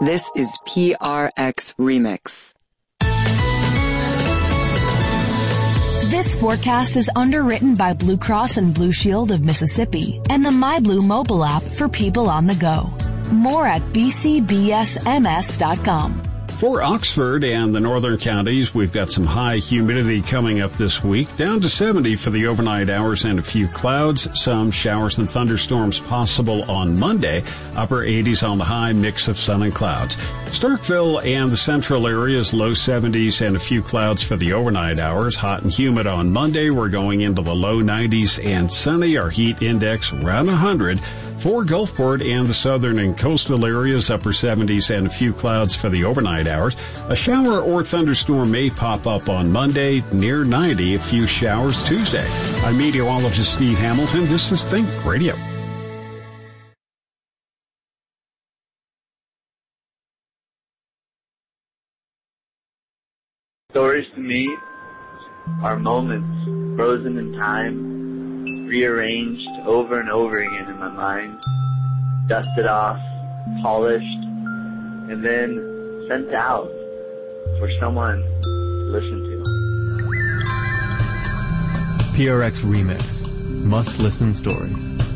This is PRX Remix. This forecast is underwritten by Blue Cross and Blue Shield of Mississippi and the MyBlue mobile app for people on the go. More at bcbsms.com. For Oxford and the northern counties, we've got some high humidity coming up this week, down to 70 for the overnight hours and a few clouds. Some showers and thunderstorms possible on Monday. Upper 80s on the high, mix of sun and clouds. Starkville and the central areas, low 70s and a few clouds for the overnight hours. Hot and humid on Monday. We're going into the low 90s and sunny. Our heat index around 100. For Gulfport and the southern and coastal areas, upper 70s and a few clouds for the overnight hours. A shower or thunderstorm may pop up on Monday, near 90, a few showers Tuesday. I'm meteorologist Steve Hamilton. This is Think Radio. Stories to me are moments frozen in time, rearranged over and over again in my mind, dusted off, polished, and then sent out for someone to listen to. PRX Remix. Must-listen stories.